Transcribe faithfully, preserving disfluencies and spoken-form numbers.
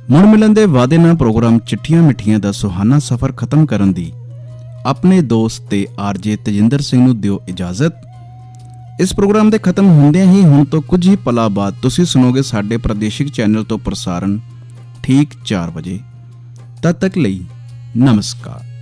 ਮੁੜ ਮਿਲਣ ਦੇ ਵਾਅਦੇ ਨਾਲ ਪ੍ਰੋਗਰਾਮ ਚਿੱਠੀਆਂ ਮਿੱਠੀਆਂ ਦਾ ਸੁਹਾਨਾ ਸਫ਼ਰ ਖਤਮ ਕਰਨ ਦੀ ਆਪਣੇ ਦੋਸਤ ਤੇ ਆਰਜੇ ਤੇਜਿੰਦਰ ਸਿੰਘ ਨੂੰ ਦਿਓ ਇਜਾਜ਼ਤ। ਇਸ ਪ੍ਰੋਗਰਾਮ ਦੇ ਖਤਮ ਹੁੰਦਿਆਂ ਹੀ ਹੁਣ ਤੋਂ ਕੁਝ ਹੀ ਪਲਾਂ ਬਾਅਦ ਤੁਸੀਂ ਸੁਣੋਗੇ ਸਾਡੇ ਪ੍ਰਾਦੇਸ਼ਿਕ ਚੈਨਲ ਤੋਂ ਪ੍ਰਸਾਰਣ ਠੀਕ ਚਾਰ ਵਜੇ। ਤਦ ਤੱਕ ਲਈ ਨਮਸਕਾਰ।